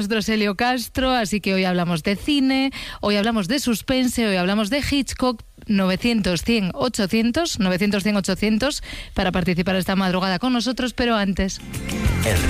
Nuestro Helio Castro, así que hoy hablamos de cine, hoy hablamos de suspense, hoy hablamos de Hitchcock. 900-100-800 para participar esta madrugada con nosotros, pero antes...